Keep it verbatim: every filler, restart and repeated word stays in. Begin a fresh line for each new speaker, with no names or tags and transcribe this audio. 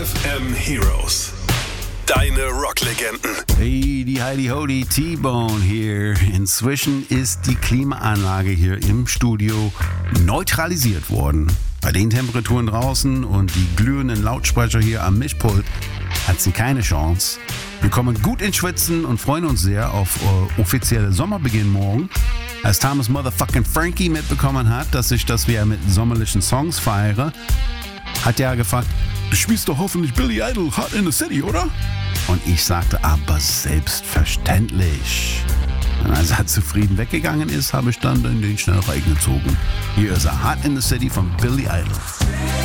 F M Heroes. Deine Rocklegenden.
Hey, die Heidi Hody, T-Bone hier. Inzwischen ist die Klimaanlage hier im Studio neutralisiert worden. Bei den Temperaturen draußen und die glühenden Lautsprecher hier am Mischpult hat sie keine Chance. Wir kommen gut ins Schwitzen und freuen uns sehr auf äh, offizielle Sommerbeginn morgen. Als Thomas Motherfucking Frankie mitbekommen hat, dass ich das wieder mit sommerlichen Songs feiere, hat er gefragt, du spielst doch hoffentlich Billy Idol Hot in the City, oder? Und ich sagte, aber selbstverständlich. Und als er zufrieden weggegangen ist, habe ich dann den schnell reingezogen. Hier ist er, Hot in the City von Billy Idol.